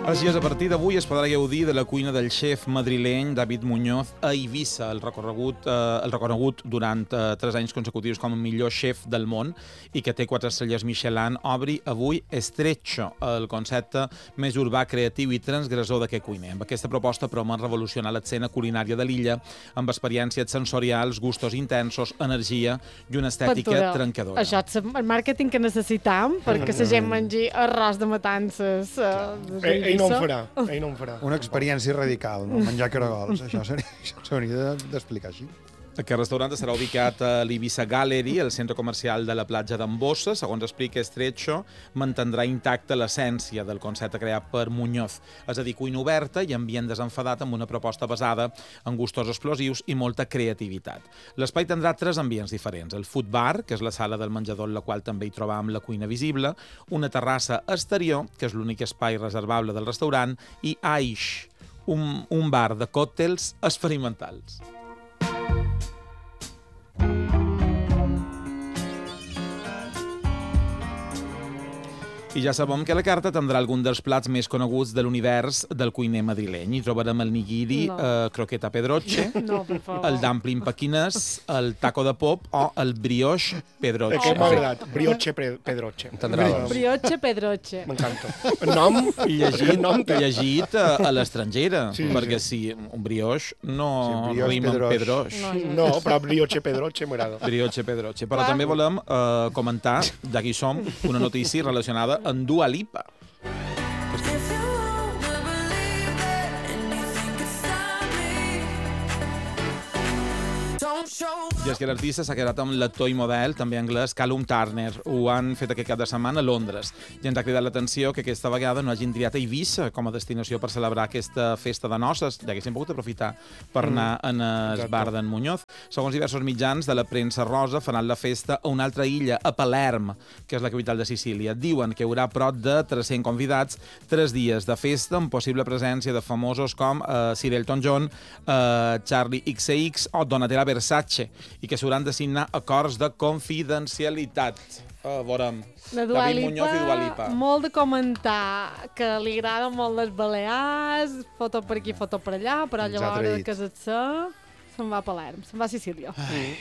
Així és, a partir d'avui es podrà gaudir de la cuina del xef madrileny David Muñoz a Eivissa, el reconegut durant 3 anys consecutius com a millor xef del món i que té 4 estrelles Michelin, obri avui Estrecho, el concepte més urbà, creatiu i transgressor d'aquest cuiner. Amb aquesta proposta promet revolucionar l'escena culinària de l'illa amb experiències sensorials, gustos intensos, energia i una estètica trencadora. Això és el màrqueting que necessitam perquè la gent mengi arròs de matances. Ell no en farà. Una experiència radical, no? Menjar caragols. Això s'hauria d'explicar així. Aquest restaurant estarà ubicat a l'Eivissa Gallery, el centre comercial de la platja d'Ambossa. Segons explica Estrecho, mantindrà intacta l'essència del concepte creat per Muñoz, és a dir, cuina oberta i ambient desenfadat amb una proposta basada en gustos explosius i molta creativitat. L'espai tindrà 3 ambients diferents. El food bar, que és la sala del menjador en la qual també hi trobam la cuina visible, una terrassa exterior, que és l'únic espai reservable del restaurant, i Aish, un bar de còctels experimentals. I ja sabem que la carta tindrà algun dels plats més coneguts de l'univers del cuiner madrileny. Hi trobarem el nigiri, croqueta pedroche, el dumpling pequinès, el taco de pop o el brioche pedroche. Aquest m'ha agradat, brioche pedroche. Brioche pedroche. M'encanta. El nom llegit a l'estrangera, perquè si un brioche no rima amb pedroche. No, però brioche pedroche m'agrada. Brioche pedroche. Però també volem comentar, ja que hi som, una notícia relacionada amb Dua Lipa. I és que l'artista s'ha quedat amb l'actor i model, també anglès, Callum Turner. Ho han fet aquest cap de setmana a Londres. I ens ha cridat l'atenció que aquesta vegada no hagin triat Eivissa com a destinació per celebrar aquesta festa de noces, ja que s'han pogut aprofitar per anar en el bar d'en Muñoz. Segons diversos mitjans de la premsa rosa, faran la festa a una altra illa, a Palerm, que és la capital de Sicília. Diuen que hi haurà prop de 300 convidats, 3 dies de festa amb possible presència de famosos com Sir Elton John, Charlie XCX o Donatella Versace, i que s'hauran de signar acords de confidencialitat. Veurem. David Muñoz i Dua Lipa. Molt de comentar que li agraden molt les Balears, foto per aquí, foto per allà, però llavors de casar-se se'n va a Palerm, se'n va a Sicília.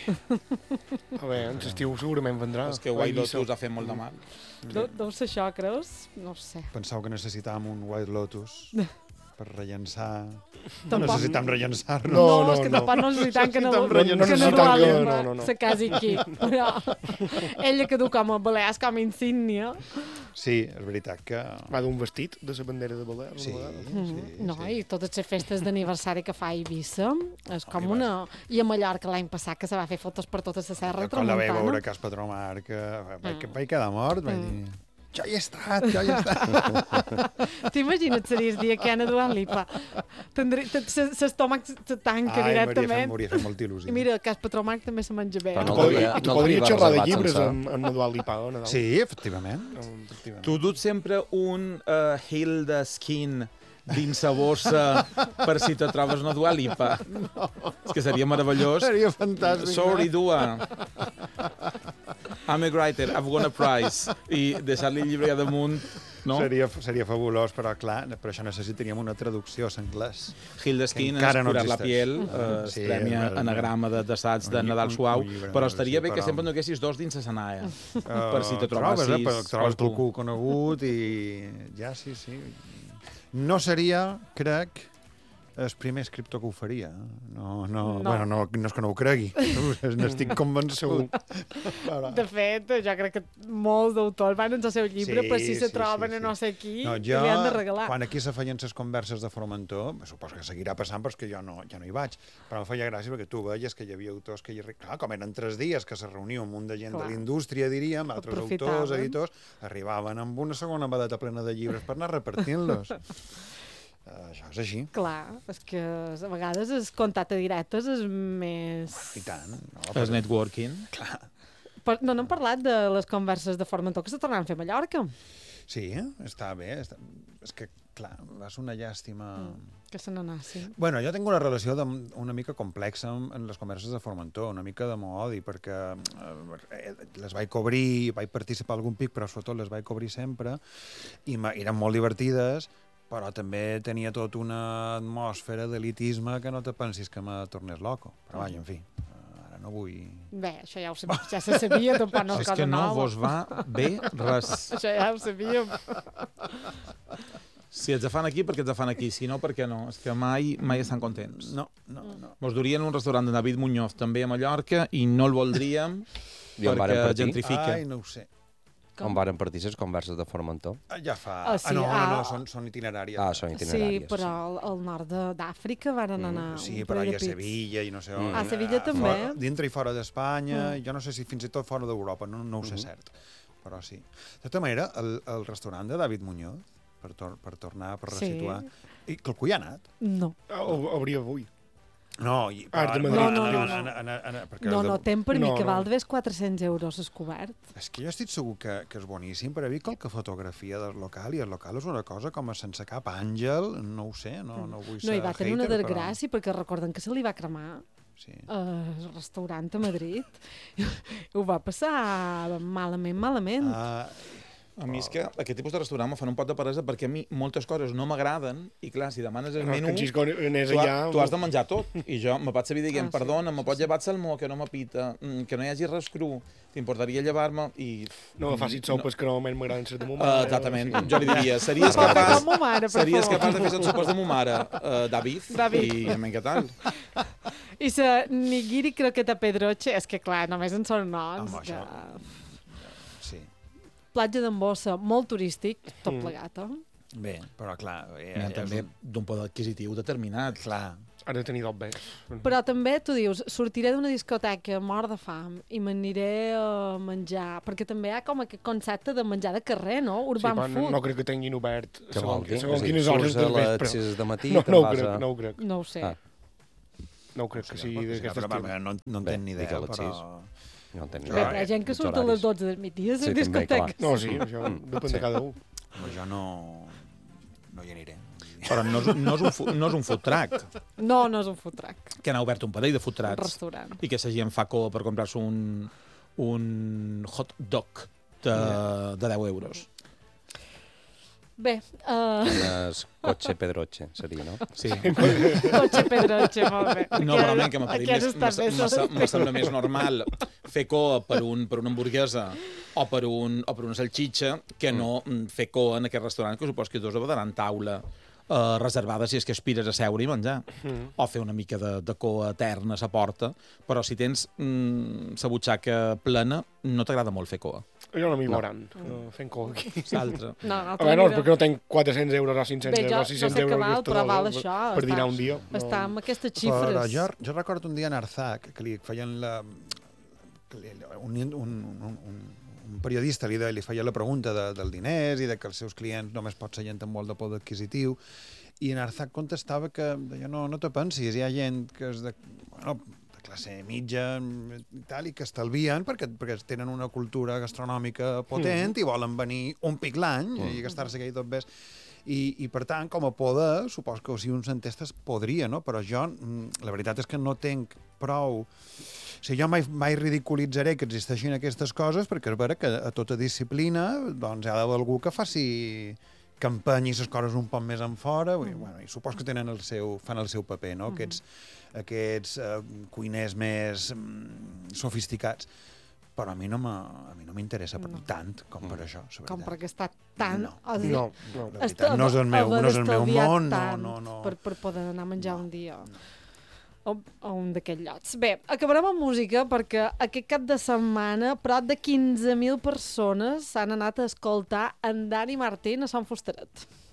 A veure, en l'estiu segurament vendrà. És que White Lotus ha fet molt de mal. Deu ser això, creus? No ho sé. Pensava que necessitàvem un White Lotus per rellençar. No Tampoc. necessitem rellençar-nos. No, és que tampoc no necessitem que no se casi aquí. Però ella que du com a Balears, com a insígnia. Sí, és veritat que... Va d'un vestit de la bandera de Balears. Sí, No, i totes les festes d'aniversari que fa a Eivissa és com una... I a Mallorca l'any passat que se va fer fotos per tota la serra Quan la vaig veure tramuntana. a Cas Petromar, que vaig quedar mort, vaig dir... Jo hi he estat. T'imagines seria el dia que Anna Dua Lipa l'estómac se tanca directament. M'hauria fet molta il·lusió. I mira, a Cas Petromar també se menja bé. I tu podries xerrar de llibres amb Dua Lipa, Nadal. Sí, efectivament. Tu dut sempre un Hilda Skin dins la bossa per si te trobes una Dua Lipa. És que seria meravellós. Seria fantàstic. Sorry, Dua. I'm a writer, I've won a prize. I deixar-li el llibre allà damunt, no? Seria fabulós, però clar, per això necessitaríem una traducció a l'anglès. Hilda Skin és curar la piel, es premia anagrama d'assaig de Nadal Suau, però estaria bé que sempre no haguessis 2 dins la sanaia, per si te trobessis... Trobes el cu conegut i ja, sí. No seria, crec, el primer escriptor que ho faria. Bueno, no és que no ho cregui. N'estic convençut. De fet, jo crec que molts d'autors van en el seu llibre, però si se troben a no sé qui, li han de regalar. Quan aquí se feien les converses de Formentor, suposo que seguirà passant, però és que jo ja no hi vaig, però em feia gràcia perquè tu veies que hi havia autors que, clar, com eren 3 dies que se reunia un munt de gent de la indústria, diríem, altres autors, editors, arribaven amb una segona vedeta plena de llibres per anar repartint-los. Això és així. Clar, és que a vegades el contacte directe és més... I tant. És networking. Clar. No n'hem parlat de les converses de Formentor que se tornaran a fer a Mallorca. Sí, està bé. És que, clar, va ser una llàstima... Que se n'anassin. Bueno, jo tinc una relació una mica complexa amb les converses de Formentor, una mica de m'odi, perquè les vaig cobrir, vaig participar algun pic, però sobretot les vaig cobrir sempre, i eren molt divertides, però també tenia tota una atmosfera d'elitisme que no te pensis que me tornés loco. Però vaja, en fi, ara no vull... Bé, això ja ho sabia, ja se sabia, tampoc no és cosa nova. És que no vos va bé res. Això ja ho sabíem. Si ets fan aquí, perquè ets fan aquí. Si no, perquè no. És que mai estan contents. No. Mos durien un restaurant de David Muñoz, també a Mallorca, i no el voldríem perquè gentrifica. Ai, no ho sé. On varen partir les converses de Formentor? Ja fa... sí, no, són itineràries. Són itineràries. Sí, però al nord d'Àfrica varen anar... Sí, però hi ha Sevilla i no sé on. A Sevilla també. Dintre i fora d'Espanya, jo no sé si fins i tot fora d'Europa, no ho sé cert, però sí. De tota manera, el restaurant de David Muñoz, per tornar, per resituar... I que algú hi ha anat? No. Hauria avui. No, tem per mi que val d'haver 400 euros escobert. És que jo estic segur que és boníssim, però he vist qualque fotografia del local, i el local és una cosa com a sense cap àngel, no ho sé, no vull ser no, hi va tenir una hater, desgràcia, perquè recorden que se li va cremar al restaurant a Madrid. Ho va passar malament. A mi és que aquest tipus de restaurant me fan un pot de peresa perquè a mi moltes coses no m'agraden i clar, si demanes el menú, tu has de menjar tot. I jo me vaig saber dient, perdona, me pot llevar el salmó, que no m'apita, que no hi hagi res cru, t'importaria llevar-me i... No facis sopes que normalment m'agraden ser de mo mare. Exactament, jo li diria, series capaç de fer sopes de mo mare, David, i vinga tal. I la nigiri croqueta pedroche, és que clar, només en són noms. Sí. Platja d'Embossa, molt turístic, tot plegat, Bé, però clar... també d'un poder adquisitiu determinat. Clar. Ha de tenir dos bé. Però també, tu dius, sortiré d'una discoteca mort de fam i m'aniré a menjar, perquè també hi ha com aquest concepte de menjar de carrer, no? Urban food. No crec que tinguin obert. Què vol dir? Segons quines hores del vespre. Surts a les 6 de matí, no ho crec. No ho sé. No ho crec que sigui d'aquest estil. No en tenc ni idea, però... No hi ha gent que surt a les 12 del migdia a les discoteques. No, sí, això depèn de cada un. Jo no hi aniré. Però no és un food truck. No és un food truck. Que n'ha obert un parell de food trucks. Un restaurant. I que la gent fa cua per comprar-se un hot dog de 10 euros. Bé... Cotxe pedroche, seria, no? Sí. Cotxe pedroche, molt bé. No, però almenys que me sembla més normal fer coa per una hamburguesa o per una salxitxa que no fer coa en aquest restaurant, que supos que tots quedaran taula reservada si és que aspires a seure i menjar. O fer una mica de coa eterna a la porta, però si tens la butxaca plena, no t'agrada molt fer coa. Jo no m'hi veuran fent coa aquí. L'altre. Perquè no tenc 400 euros o 500 euros o 600 euros per dinar un dia. Està amb aquestes xifres. Però jo recordo un dia a Arzac que li feien un periodista li feia la pregunta dels diners i de que els seus clients només pot ser gent amb molt de poder adquisitiu, i en Arzac contestava que no te pensis, hi ha gent que és de classe mitja i tal, i que estalvien perquè tenen una cultura gastronòmica potent i volen venir un pic l'any i gastar-se aquell tot bé. I per tant, com a poder, supos que si un s'entestes podria, no? Però jo, la veritat és que no tenc prou... O sigui, jo mai ridiculitzaré que existeixin aquestes coses, perquè és vera que a tota disciplina doncs hi ha d'haver algú que que empenyi les coses un poc més en fora, i supos que fan el seu paper, no? Aquests cuiners més sofisticats. Però a mi no m'interessa tant com per això, la veritat. Com perquè està tan... No és el meu món, no. Per poder anar a menjar un dia a un d'aquests llocs. Bé, acabarem amb música perquè aquest cap de setmana prop de 15.000 persones s'han anat a escoltar en Dani Martín a Sant Fusteret.